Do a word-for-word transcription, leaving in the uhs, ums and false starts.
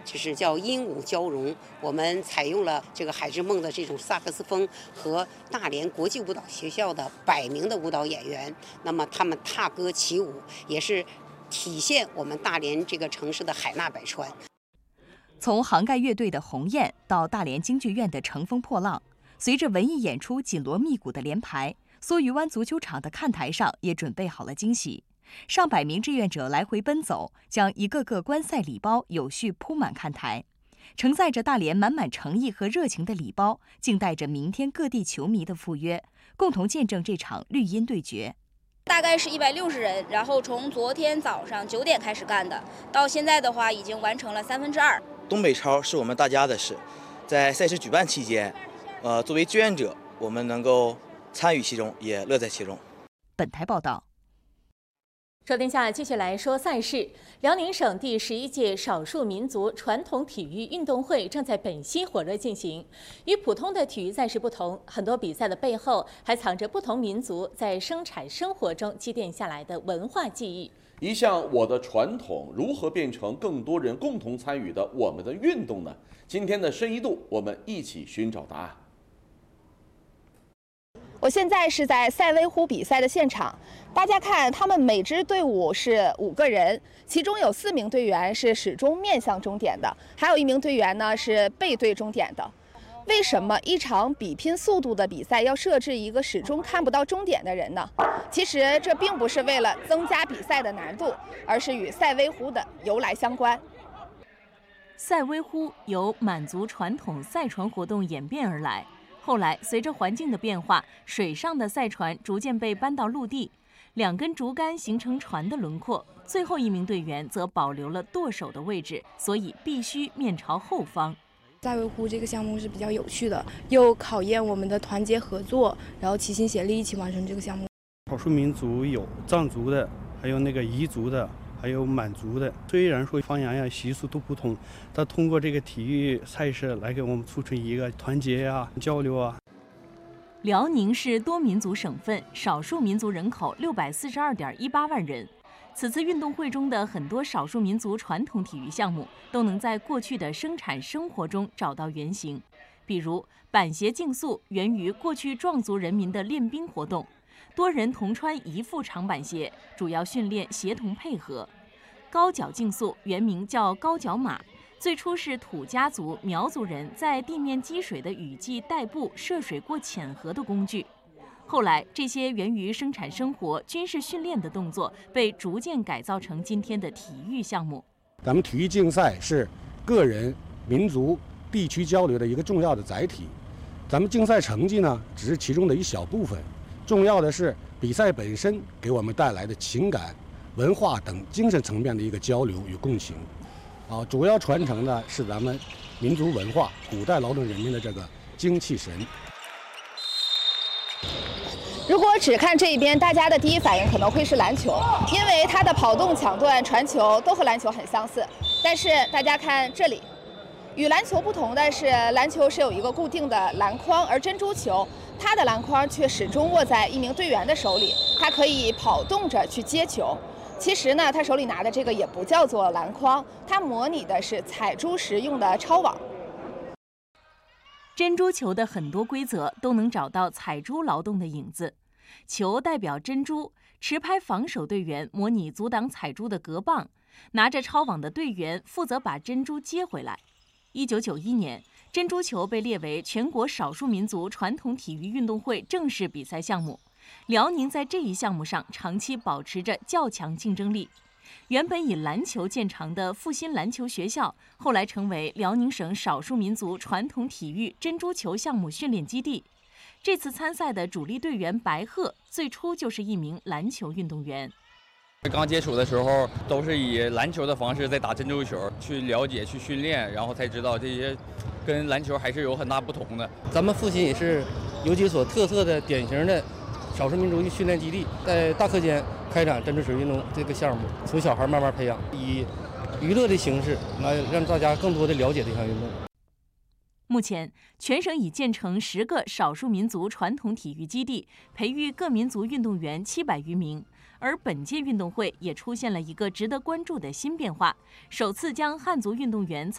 就是叫音舞交融。我们采用了这个海之梦的这种萨克斯风和大连国际舞蹈学校的百名的舞蹈演员，那么他们踏歌起舞，也是体现我们大连这个城市的海纳百川。 从杭盖乐队的《鸿雁》到大连京剧院的《乘风破浪》，随着文艺演出紧锣密鼓的连排，梭鱼湾足球场的看台上也准备好了惊喜。上百名志愿者来回奔走，将一个个观赛礼包有序铺满看台。承载着大连满满诚意和热情的礼包，静待着明天各地球迷的赴约，共同见证这场绿茵对决。 大概是一百六十人，然后从昨天早上九点开始干的，到现在的话已经完成了三分之二。 东北超是我们大家的事，在赛事举办期间，呃，作为志愿者，我们能够参与其中，也乐在其中。 本台报道。 收听下，继续来说赛事。辽宁省第十一届少数民族传统体育运动会正在本溪火热进行。与普通的体育赛事不同，很多比赛的背后还藏着不同民族在生产生活中积淀下来的文化记忆。 一项我的传统如何变成更多人共同参与的我们的运动呢？今天的深一度，我们一起寻找答案。 我现在是在赛威湖比赛的现场，大家看，他们每支队伍是五个人，其中有四名队员是始终面向终点的，还有一名队员呢是背对终点的。为什么一场比拼速度的比赛要设置一个始终看不到终点的人呢？其实这并不是为了增加比赛的难度，而是与赛威湖的由来相关。 赛威湖由满族传统赛船活动演变而来。后来，随着环境的变化，水上的赛船逐渐被搬到陆地，两根竹竿形成船的轮廓。最后一名队员则保留了舵手的位置，所以必须面朝后方。 赛威湖这个项目是比较有趣的，又考验我们的团结合作，然后齐心协力一起完成这个项目。 少数民族有藏族的，还有那个彝族的，还有满族的。虽然说方言呀、习俗都不同，但通过这个体育赛事来给我们促成一个团结啊、交流啊。 辽宁是多民族省份，少数民族人口六百四十二点一八万人。此次运动会中的很多少数民族传统体育项目都能在过去的生产生活中找到原型，比如板鞋竞速源于过去壮族人民的练兵活动。多人同穿一副长板鞋，主要训练协同配合。高脚竞速原名叫高脚马，最初是土家族、苗族人在地面积水的雨季代步涉水过浅河的工具。后来，这些源于生产生活、军事训练的动作被逐渐改造成今天的体育项目。 咱们体育竞赛是个人、民族、地区交流的一个重要的载体。咱们竞赛成绩呢，只是其中的一小部分。重要的是比赛本身给我们带来的情感、文化等精神层面的一个交流与共情。啊，主要传承的是咱们民族文化、古代劳动人民的这个精气神。 如果只看这一边，大家的第一反应可能会是篮球，因为它的跑动、抢断、传球都和篮球很相似。但是大家看这里，与篮球不同的是，篮球是有一个固定的篮筐，而珍珠球它的篮筐却始终握在一名队员的手里，他可以跑动着去接球。其实呢，他手里拿的这个也不叫做篮筐，它模拟的是采珠时用的抄网。 珍珠球的很多规则都能找到采珠劳动的影子。球代表珍珠，持拍防守队员模拟阻挡采珠的隔棒，拿着抄网的队员负责把珍珠接回来。一九九一年，珍珠球被列为全国少数民族传统体育运动会正式比赛项目。辽宁在这一项目上长期保持着较强竞争力。原本以篮球见长的复兴篮球学校，后来成为辽宁省少数民族传统体育珍珠球项目训练基地。这次参赛的主力队员白鹤，最初就是一名篮球运动员。 刚接触的时候，都是以篮球的方式在打珍珠球，去了解、去训练，然后才知道这些跟篮球还是有很大不同的。 咱们复兴也是有几所特色的、典型的少数民族训练基地，在大课间开展珍珠球运动这个项目，从小孩慢慢培养，以娱乐的形式来让大家更多的了解这项运动。 目前，全省已建成十个少数民族传统体育基地，培育各民族运动员七百余名。而本届运动会也出现了一个值得关注的新变化，首次将汉族运动员